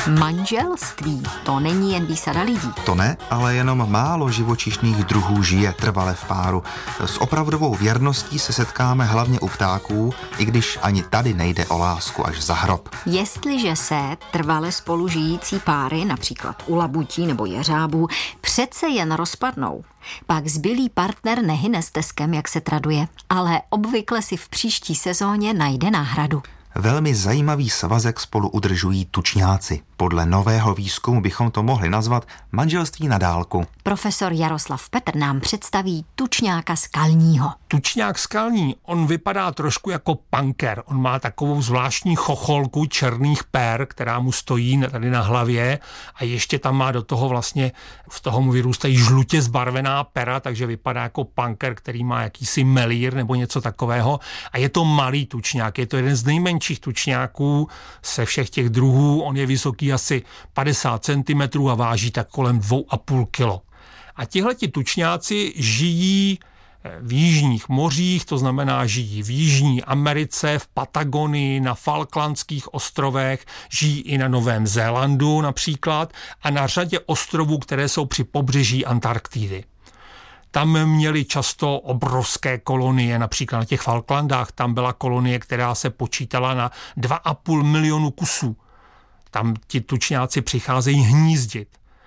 Manželství, to není jen výsada lidí. To ne, ale jenom málo živočišných druhů žije trvale v páru. S opravdovou věrností se setkáme hlavně u ptáků, i když ani tady nejde o lásku až za hrob. Jestliže se trvale spolu žijící páry, například u labutí nebo jeřábů, přece jen rozpadnou, pak zbylý partner nehyne steskem, jak se traduje, ale obvykle si v příští sezóně najde náhradu. Velmi zajímavý svazek spolu udržují tučňáci. Podle nového výzkumu bychom to mohli nazvat manželství na dálku. Profesor Jaroslav Petr nám představí tučňáka skalního. Tučňák skalní, on vypadá trošku jako punker. On má takovou zvláštní chocholku černých pér, která mu stojí tady na hlavě a ještě tam má do toho vlastně, z toho mu vyrůstají žlutě zbarvená pera, takže vypadá jako punker, který má jakýsi melír nebo něco takového. A je to malý tučňák, je to jeden z nejmenších tučňáků se všech těch druhů. On je vysoký asi 50 cm a váží tak kolem 2,5 kg. A tihleti tučňáci žijí v jižních mořích, to znamená žijí v Jižní Americe, v Patagonii, na Falklandských ostrovech, žijí i na Novém Zélandu například a na řadě ostrovů, které jsou při pobřeží Antarktidy. Tam měli často obrovské kolonie, například na těch Falklandách, tam byla kolonie, která se počítala na 2,5 milionu kusů. Tam ti tučňáci přicházejí hnízdit.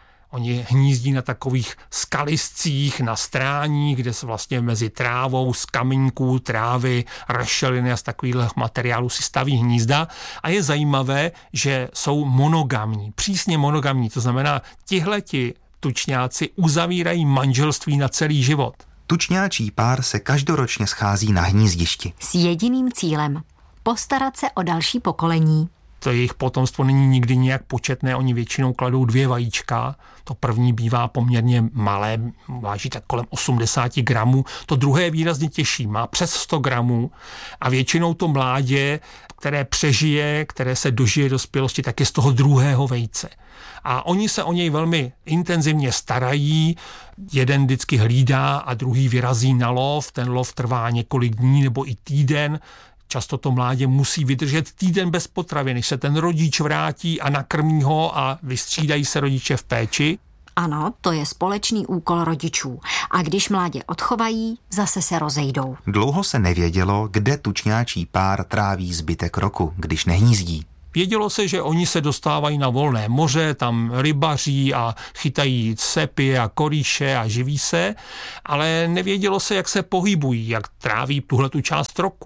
Oni hnízdí na takových skaliscích, na stráních, kde se vlastně mezi trávou, z kamínků, trávy, rašeliny a z takových materiálů si staví hnízda. A je zajímavé, že jsou monogamní, přísně monogamní. To znamená, tihleti tučňáci uzavírají manželství na celý život. Tučňáčí pár se každoročně schází na hnízdišti. S jediným cílem – postarat se o další pokolení. To jejich potomstvo není nikdy nějak početné, oni většinou kladou 2 vajíčka. To první bývá poměrně malé, váží tak kolem 80 gramů. To druhé je výrazně těžší, má přes 100 gramů a většinou to mládě, které přežije, které se dožije dospělosti, tak je z toho druhého vejce. A oni se o něj velmi intenzivně starají, jeden vždycky hlídá a druhý vyrazí na lov, ten lov trvá několik dní nebo i týden. Často to mládě musí vydržet týden bez potravy, než se ten rodič vrátí a nakrmí ho a vystřídají se rodiče v péči. Ano, to je společný úkol rodičů. A když mládě odchovají, zase se rozejdou. Dlouho se nevědělo, kde tučňáčí pár tráví zbytek roku, když nehnízdí. Vědělo se, že oni se dostávají na volné moře, tam rybaří a chytají sepy a korýše a živí se, ale nevědělo se, jak se pohybují, jak tráví tuhletu část roku.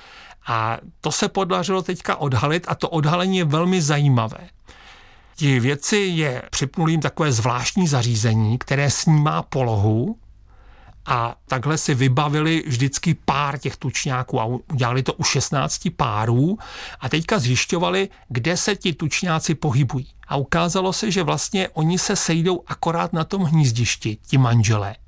A to se podařilo teďka odhalit a to odhalení je velmi zajímavé. Ti vědci připnuli jim takové zvláštní zařízení, které snímá polohu a takhle si vybavili vždycky pár těch tučňáků a udělali to u 16 párů a teďka zjišťovali, kde se ti tučňáci pohybují. A ukázalo se, že vlastně oni se sejdou akorát na tom hnízdišti, ti manželé.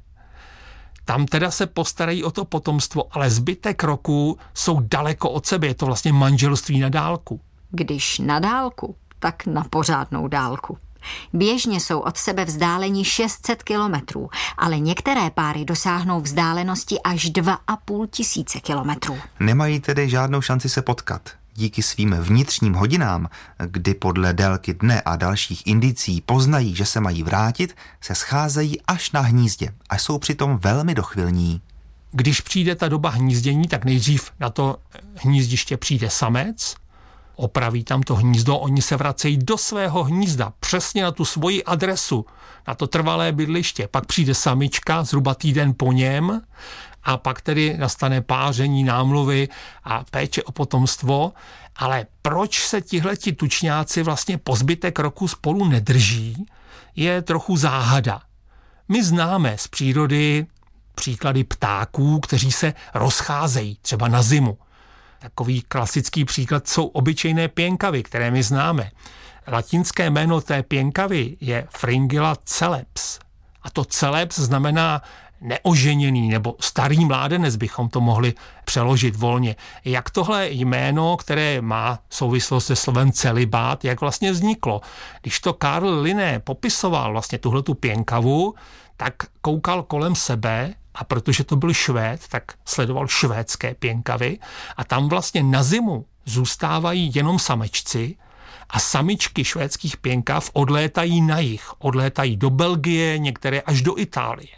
Tam teda se postarají o to potomstvo, ale zbytek roku jsou daleko od sebe. Je to vlastně manželství na dálku. Když na dálku, tak na pořádnou dálku. Běžně jsou od sebe vzdáleni 600 kilometrů, ale některé páry dosáhnou vzdálenosti až 2,5 tisíce kilometrů. Nemají tedy žádnou šanci se potkat. Díky svým vnitřním hodinám, kdy podle délky dne a dalších indicí poznají, že se mají vrátit, se scházejí až na hnízdě a jsou přitom velmi dochvilní. Když přijde ta doba hnízdění, tak nejdřív na to hnízdiště přijde samec, opraví tam to hnízdo, oni se vracejí do svého hnízda, přesně na tu svoji adresu, na to trvalé bydliště. Pak přijde samička, zhruba týden po něm, a pak tedy nastane páření, námluvy a péče o potomstvo. Ale proč se tihleti tučňáci vlastně po zbytek roku spolu nedrží, je trochu záhada. My známe z přírody příklady ptáků, kteří se rozcházejí, třeba na zimu. Takový klasický příklad jsou obyčejné pěnkavy, které my známe. Latinské jméno té pěnkavy je Fringilla celeps. A to celeps znamená neoženěný nebo starý mládenec, bychom to mohli přeložit volně. Jak tohle jméno, které má souvislost se slovem celibát, jak vlastně vzniklo? Když to Karl Linné popisoval vlastně tuhletu pěnkavu, tak koukal kolem sebe a protože to byl Švéd, tak sledoval švédské pěnkavy a tam vlastně na zimu zůstávají jenom samečci A samičky švédských pěnkav odlétají na jih, odlétají do Belgie, některé až do Itálie.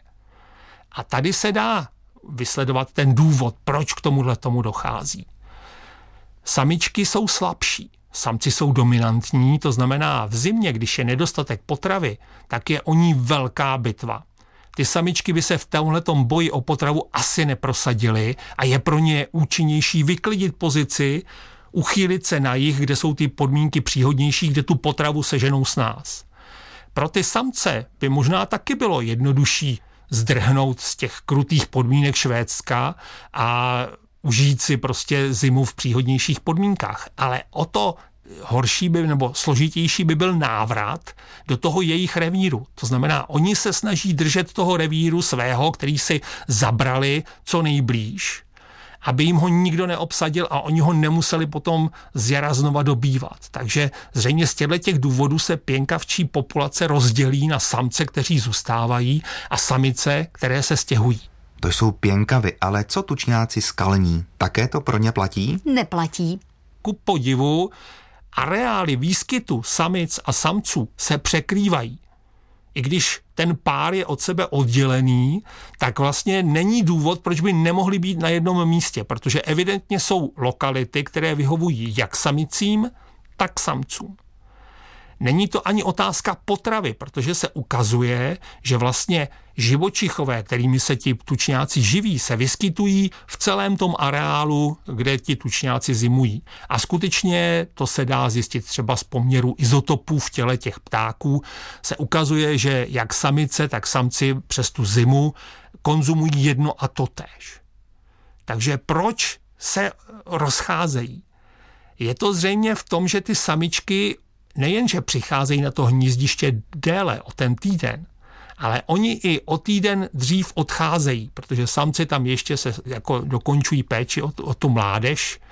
A tady se dá vysledovat ten důvod, proč k tomu dochází. Samičky jsou slabší, samci jsou dominantní, to znamená v zimě, když je nedostatek potravy, tak je o ní velká bitva. Ty samičky by se v tomhletom boji o potravu asi neprosadily a je pro ně účinnější vyklidit pozici, uchýlit se na jih, kde jsou ty podmínky příhodnější, kde tu potravu seženou s nás. Pro ty samce by možná taky bylo jednodušší zdrhnout z těch krutých podmínek Švédska a užít si prostě zimu v příhodnějších podmínkách. Ale o to horší nebo složitější by byl návrat do toho jejich revíru. To znamená, oni se snaží držet toho revíru svého, který si zabrali co nejblíž, aby jim ho nikdo neobsadil a oni ho nemuseli potom z jara znova dobývat. Takže zřejmě z těch důvodů se pěnkavčí populace rozdělí na samce, kteří zůstávají, a samice, které se stěhují. To jsou pěnkavy, ale co tučňáci skalní? Také to pro ně platí? Neplatí. Ku podivu, areály výskytu samic a samců se překrývají. I když ten pár je od sebe oddělený, tak vlastně není důvod, proč by nemohli být na jednom místě, protože evidentně jsou lokality, které vyhovují jak samicím, tak samcům. Není to ani otázka potravy, protože se ukazuje, že vlastně živočichové, kterými se ti tučňáci živí, se vyskytují v celém tom areálu, kde ti tučňáci zimují. A skutečně to se dá zjistit třeba z poměru izotopů v těle těch ptáků. Se ukazuje, že jak samice, tak samci přes tu zimu konzumují jedno a totéž. Takže proč se rozcházejí? Je to zřejmě v tom, že ty samičky nejenže přicházejí na to hnízdiště déle o ten týden, ale oni i o týden dřív odcházejí, protože samci tam ještě se jako dokončují péči o tu mládež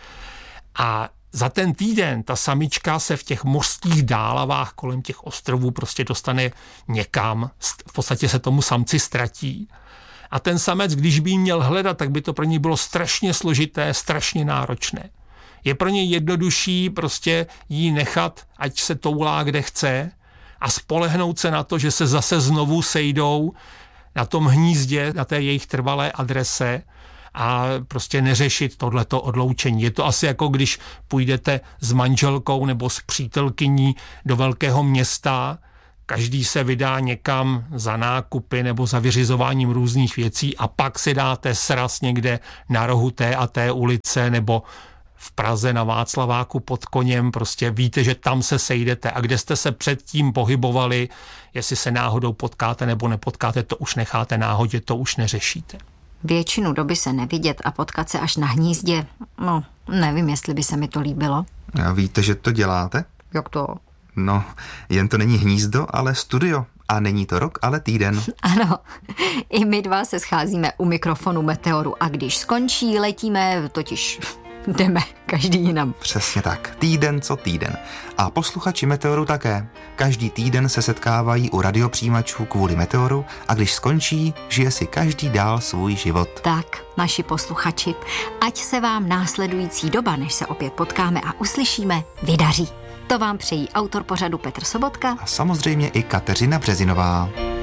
a za ten týden ta samička se v těch mořských dálavách kolem těch ostrovů prostě dostane někam, v podstatě se tomu samci ztratí. A ten samec, když by jí měl hledat, tak by to pro něj bylo strašně složité, strašně náročné. Je pro něj jednodušší prostě jí nechat, ať se toulá kde chce a spolehnout se na to, že se zase znovu sejdou na tom hnízdě, na té jejich trvalé adrese a prostě neřešit tohleto odloučení. Je to asi jako když půjdete s manželkou nebo s přítelkyní do velkého města, každý se vydá někam za nákupy nebo za vyřizováním různých věcí a pak si dáte sraz někde na rohu té a té ulice nebo v Praze na Václaváku pod Koněm, prostě víte, že tam se sejdete a kde jste se předtím pohybovali, jestli se náhodou potkáte nebo nepotkáte, to už necháte náhodě, to už neřešíte. Většinu doby se nevidět a potkat se až na hnízdě, no, nevím, jestli by se mi to líbilo. A víte, že to děláte? Jak to? No, jen to není hnízdo, ale studio. A není to rok, ale týden. Ano, i my dva se scházíme u mikrofonu Meteoru a když skončí, letíme, totiž jdeme každý jinam. Přesně tak, týden co týden. A posluchači Meteoru také. Každý týden se setkávají u radiopřijímačů kvůli Meteoru a když skončí, žije si každý dál svůj život. Tak, naši posluchači, ať se vám následující doba, než se opět potkáme a uslyšíme, vydaří. To vám přejí autor pořadu Petr Sobotka a samozřejmě i Kateřina Březinová.